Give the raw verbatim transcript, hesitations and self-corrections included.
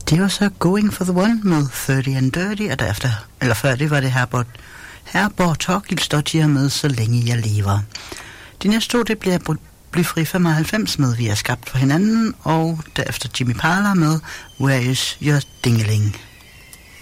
Det var så Going for the One med thirty and Dirty, og derefter, eller før det var det Herbert, Herbert Torkildsdottir med Så længe jeg lever. De næste to, det bliver Bliv fri femoghalvfems med Vi er skabt for hinanden, og derefter Jimmy Parler med Where is your dingeling?